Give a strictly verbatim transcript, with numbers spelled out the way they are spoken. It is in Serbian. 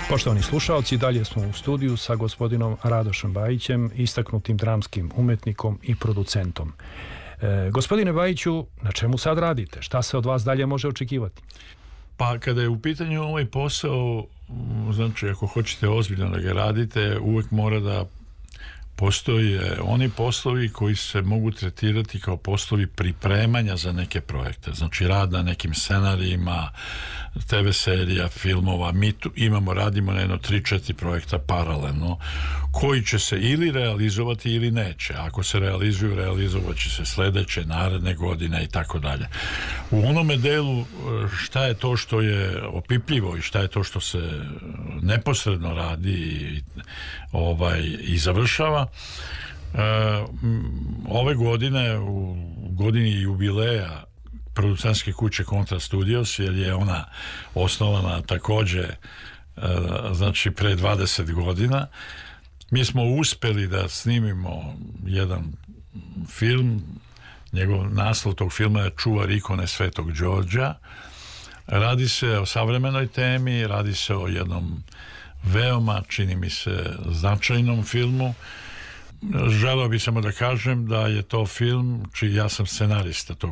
Poštovani slušaoci, dalje smo u studiju sa gospodinom Radošem Bajićem, istaknutim dramskim umetnikom i producentom. E, gospodine Bajiću, na čemu sad radite? Šta se od vas dalje može očekivati? Pa kada je u pitanju ovaj posao, znači ako hoćete ozbiljno da ga radite, uvek mora da postoje oni poslovi koji se mogu tretirati kao poslovi pripremanja za neke projekte, znači rad na nekim scenarijima, te ve serija, filmova. Mi tu imamo, radimo na jedno tri četiri projekta paralelno koji će se ili realizovati ili neće. Ako se realizuju, realizovat će se sledeće, naredne godine i tako dalje. U onome delu šta je to što je opipljivo i šta je to što se neposredno radi i, ovaj, i završava, e, ove godine, u godini jubileja producentske kuće Kontra Studios, jer je ona osnovana takođe e, znači pre dvadeset godina, mi smo uspeli da snimimo jedan film. Njegov naslov tog filma je Čuvar ikone Svetog Đorđa. Radi se o savremenoj temi, radi se o jednom veoma, čini mi se, značajnom filmu. Želeo bih samo da kažem da je to film čiji ja sam scenarista tog